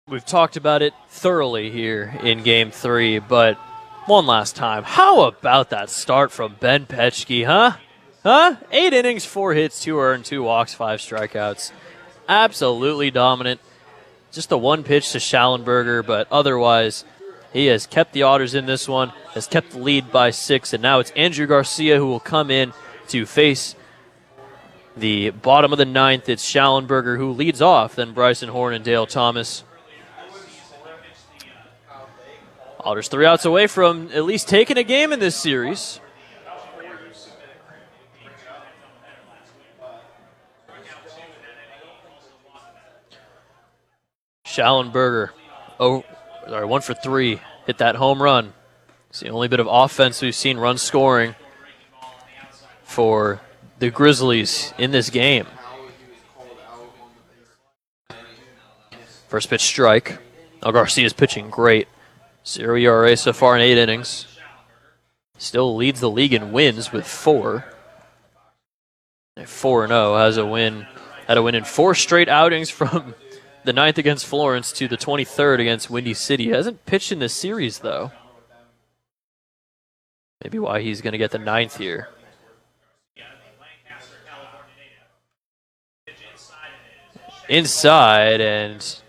We've talked about it thoroughly here in Game 3, but one last time. How about that start from Ben Petchke, huh? 8 innings, 4 hits, 2 earned, 2 walks, 5 strikeouts. Absolutely dominant. Just the one pitch to Schallenberger, but otherwise he has kept the Otters in this one, has kept the lead by 6, and now it's Andrew Garcia who will come in to face the bottom of the 9th. It's Schallenberger who leads off, then Bryson Horn and Dale Thomas. Otters 3 outs away from at least taking a game in this series. Schallenberger, 1 for 3, hit that home run. It's the only bit of offense we've seen, run scoring for the Grizzlies in this game. First pitch strike. Garcia's pitching great. 0 ERA so far in 8 innings. Still leads the league in wins with 4. 4-0 has a win. Had a win in 4 straight outings from the 9th against Florence to the 23rd against Windy City. Hasn't pitched in this series, though. Maybe why he's going to get the 9th here. Inside, and